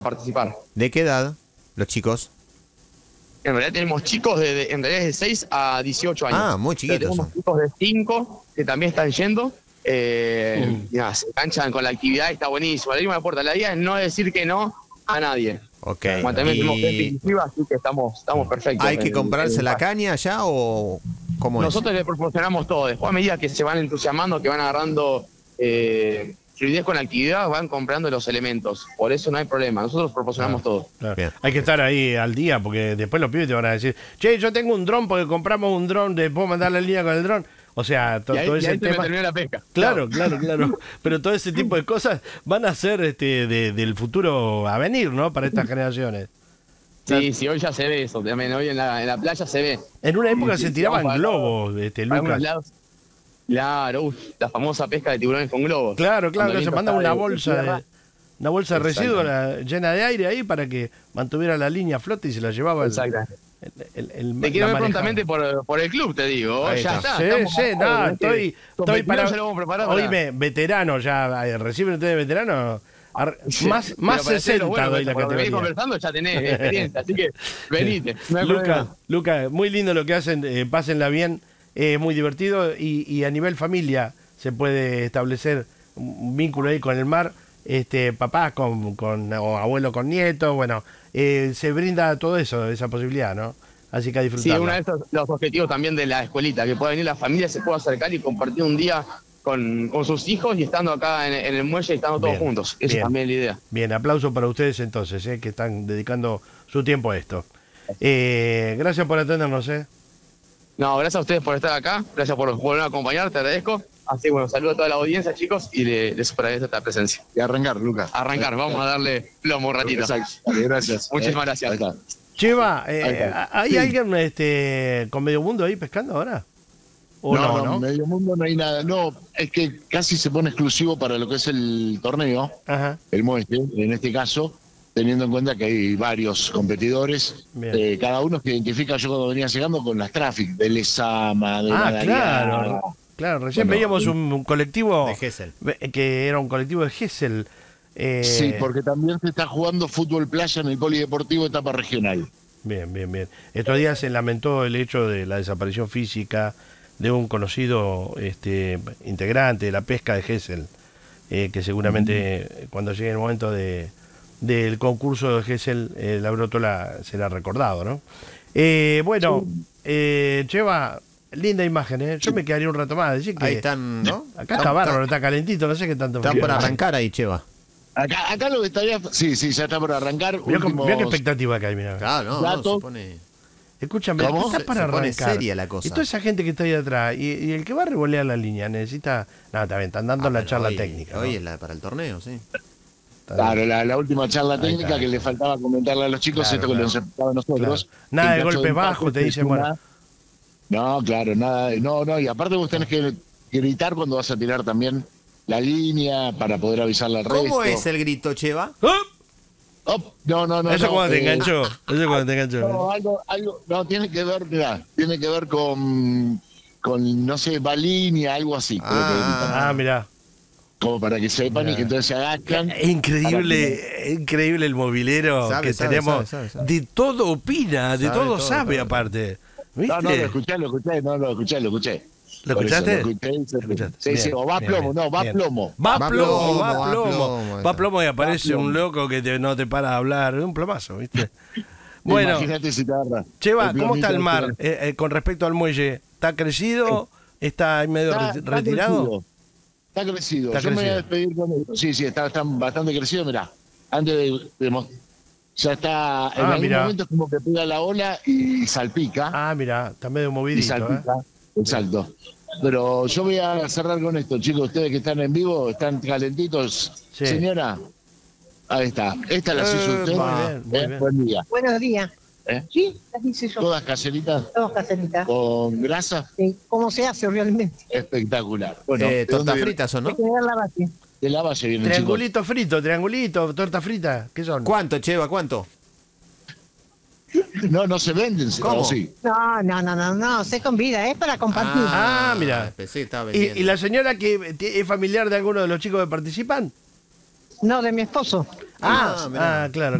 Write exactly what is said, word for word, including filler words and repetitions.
participar. ¿De qué edad los chicos? En realidad tenemos chicos de, de, en realidad de seis a dieciocho años. Ah, muy chiquitos. Tenemos Son. chicos de cinco que también están yendo. Eh, mm. y nada, se enganchan con la actividad, está buenísimo. La misma puerta. La idea es no decir que no a nadie. Ok. Bueno, también y... tenemos gente inclusiva, así que estamos, estamos perfectos. ¿Hay que en, comprarse en la caña ya o cómo Nosotros es? le proporcionamos todo. Después, a medida que se van entusiasmando, que van agarrando eh, fluidez con la actividad, van comprando los elementos. Por eso no hay problema. Nosotros proporcionamos ah, todo. Claro. Hay que estar ahí al día, porque después los pibes te van a decir, che, yo tengo un dron porque compramos un dron, ¿te puedo mandar la línea con el dron? O sea, to, ahí, todo ese y ahí tema. Se me terminó la pesca. Claro, claro, claro. Pero todo ese tipo de cosas van a ser este, de, del futuro a venir, ¿no? Para estas generaciones. Sí, sí, hoy ya se ve eso. También hoy en la, en la playa se ve. En una época sí, se sí, tiraban para, globos, este, Lucas. Claro, uf, la famosa pesca de tiburones con globos. Claro, claro, que se mandaba una bolsa de, de una bolsa de residuos llena de aire ahí para que mantuviera la línea a flote y se la llevaba el, el, el, el Te quiero ver prontamente por, por el club, te digo. Ahí ya está. está. Sí, sí, no, estoy, estoy para... para... Oíme, veterano ya, ¿reciben ustedes veteranos? Ar... Sí, más más sesenta bueno, doy la categoría. Venís conversando ya tenés experiencia, así que venite. No Luca, Luca, muy lindo lo que hacen, eh, pásenla bien, es eh, muy divertido y, y a nivel familia se puede establecer un vínculo ahí con el mar, este papás con, con o abuelo con nietos, bueno, eh, se brinda todo eso, esa posibilidad, ¿no? Así que a disfrutar. Sí, uno de esos los objetivos también de la escuelita, que pueda venir la familia, se pueda acercar y compartir un día Con, con sus hijos y estando acá en, en el muelle y estando todos bien, juntos. Esa es también la idea. Bien, aplauso para ustedes entonces, eh, que están dedicando su tiempo a esto. Eh, gracias por atendernos. Eh. No, gracias a ustedes por estar acá, gracias por volver a acompañar, te agradezco. Así bueno, saludo a toda la audiencia, chicos, y les le agradezco esta presencia. Y arrancar, Lucas. Arrancar, vamos a darle plomo un ratito. Vale, gracias. Muchísimas eh, gracias. Cheva, eh, ¿hay sí. alguien este, con medio mundo ahí pescando ahora? No, no, no, medio mundo no hay nada. No, es que casi se pone exclusivo para lo que es el torneo, Ajá. el muelle, en este caso, teniendo en cuenta que hay varios competidores. Eh, cada uno se identifica, yo cuando venía llegando, con las Traffic, de Lezama, de Ah, Madariaga. claro. Claro, recién bueno, veíamos un, un colectivo de Gesell, que era un colectivo de Gesell. Eh... Sí, porque también se está jugando fútbol playa en el polideportivo etapa regional. Bien, bien, bien. Estos días se lamentó el hecho de la desaparición física de un conocido este, integrante de la pesca de Gesell, eh, que seguramente mm. cuando llegue el momento de del concurso de Gesell, eh, la Brótola será recordado, ¿no? Eh, bueno, sí. eh, Cheva, linda imagen, ¿eh? Yo sí. me quedaría un rato más. Decir que ahí están, ¿no? Acá está bárbaro, está calentito, no sé qué tanto. Están por arrancar ahí, Cheva. Acá, acá lo que estaría... Sí, sí, ya está por arrancar. Mirá, últimos... mirá qué expectativa que hay, mirá. Claro, no, no, se pone... Escúchame, está para se arrancar. pone seria la cosa. Y toda esa gente que está ahí atrás, y, y el que va a revolear la línea, necesita... No, está bien, están dando ah, la charla hoy, técnica. Hoy ¿no? es la para el torneo, sí. Claro, la, la última charla ahí técnica está. Que le faltaba comentarle a los chicos, claro, esto que claro. Lo enfrentaba a nosotros. Claro. Nada de golpe bajo, te dicen, bueno. No, claro, nada, no, no, y aparte vos tenés que gritar cuando vas a tirar también la línea para poder avisarle al resto. ¿Cómo es el grito, Cheva? ¡Oh! Oh, no, no, no. Eso no, cuando eh, te enganchó. Eso cuando te enganchó. No, algo, algo, no, tiene que ver, mirá, tiene que ver con, con no sé, va línea, algo así. Ah, ah mirá. Como para que sepan mirá. Y que entonces se agachan. Es increíble, que... increíble el movilero sabe, que sabe, tenemos. Sabe, sabe, sabe. De todo opina, de sabe todo, todo sabe todo. Aparte. ¿Viste? No, no, lo escuché, lo escuché, no, lo escuché, lo escuché. ¿Lo escuchaste? Eso, lo escuché, ¿Lo escuchaste? Sí, bien, sí, o va bien, plomo, bien, no, va bien. plomo. Va plomo, va plomo. Va plomo y aparece plomo. Un loco que te, no te para de hablar. Es un plomazo, ¿viste? Bueno, imagínate si te agarra. Cheva, ¿cómo está el mar eh, eh, con respecto al muelle? ¿Está crecido? ¿Está medio está, retirado? Está crecido. Está Yo crecido. me voy a despedir con esto. Sí, sí, está, está bastante crecido. Mirá, antes de, de ya está, en ah, algún mirá. momento es como que pega la ola y salpica. Ah, mira, está medio movidito. Y salpica, ¿eh? Exacto. Pero yo voy a cerrar con esto, chicos. Ustedes que están en vivo, están calentitos. Sí. Señora, ahí está. Esta la hizo eh, usted. Muy bien, muy eh, bien. Buen día. Buenos días. ¿Eh? Sí, las hice yo. ¿Todas caseritas? Todas caseritas. ¿Con grasa? Sí, ¿cómo se hace realmente? Espectacular. Bueno, eh, ¿tortas fritas o no? Hay que ver la base. De la base viene, triangulito chicos. frito, triangulito, torta frita. ¿Qué son? ¿Cuánto, Cheva? ¿Cuánto? No, no se venden. ¿Cómo? Sí. No, no, no, no, no, se convida, es para compartir. Ah, ah mira. Pensé que estaba ¿Y, ¿Y la señora que es familiar de alguno de los chicos que participan? No, de mi esposo. Ah, ah, claro.